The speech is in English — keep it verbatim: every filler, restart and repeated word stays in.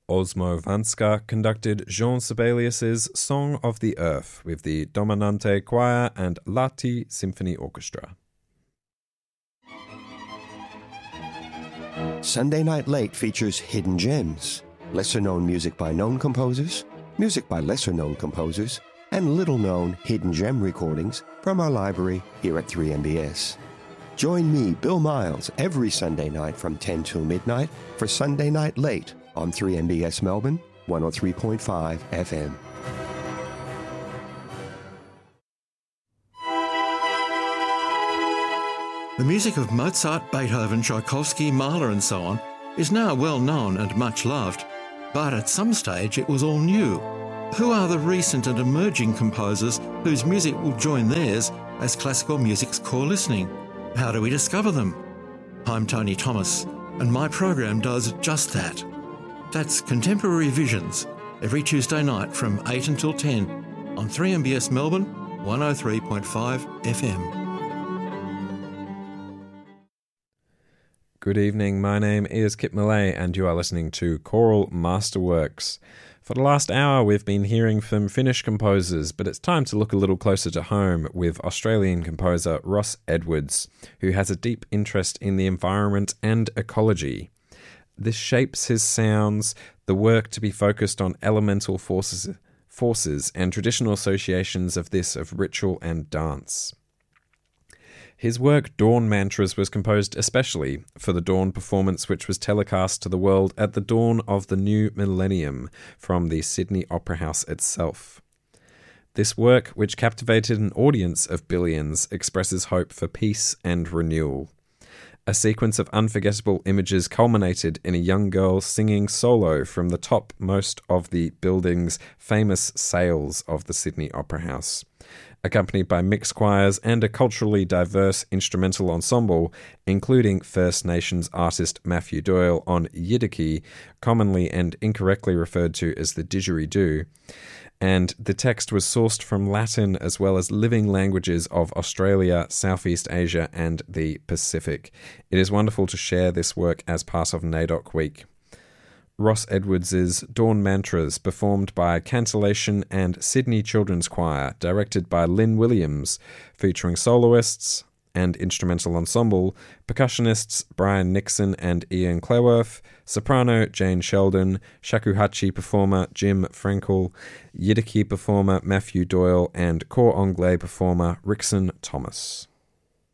Osmo Vanska conducted Jean Sibelius's Song of the Earth with the Dominante Choir and Lahti Symphony Orchestra. Sunday Night Late features Hidden Gems, lesser-known music by known composers, music by lesser-known composers, and little-known hidden gem recordings from our library here at three M B S. Join me, Bill Miles, every Sunday night from ten till midnight for Sunday Night Late on three M B S Melbourne, one oh three point five F M. The music of Mozart, Beethoven, Tchaikovsky, Mahler and so on is now well known and much loved, but at some stage it was all new. Who are the recent and emerging composers whose music will join theirs as classical music's core listening? How do we discover them? I'm Tony Thomas, and my program does just that. That's Contemporary Visions, every Tuesday night from eight until ten on three M B S Melbourne, one oh three point five F M. Good evening, my name is Kip Millay and you are listening to Choral Masterworks. For the last hour we've been hearing from Finnish composers, but it's time to look a little closer to home with Australian composer Ross Edwards, who has a deep interest in the environment and ecology. This shapes his sounds, the work to be focused on elemental forces, forces and traditional associations of this of ritual and dance. His work Dawn Mantras was composed especially for the Dawn performance which was telecast to the world at the dawn of the new millennium from the Sydney Opera House itself. This work, which captivated an audience of billions, expresses hope for peace and renewal. A sequence of unforgettable images culminated in a young girl singing solo from the topmost of the building's famous sails of the Sydney Opera House, accompanied by mixed choirs and a culturally diverse instrumental ensemble, including First Nations artist Matthew Doyle on Yidaki, commonly and incorrectly referred to as the didgeridoo, and the text was sourced from Latin as well as living languages of Australia, Southeast Asia and the Pacific. It is wonderful to share this work as part of NAIDOC Week. Ross Edwards' Dawn Mantras, performed by Cantillation and Sydney Children's Choir, directed by Lynn Williams, featuring soloists and instrumental ensemble, percussionists Brian Nixon and Ian Cleworth, soprano Jane Sheldon, shakuhachi performer Jim Frankel, Yidaki performer Matthew Doyle, and cor anglais performer Rickson Thomas.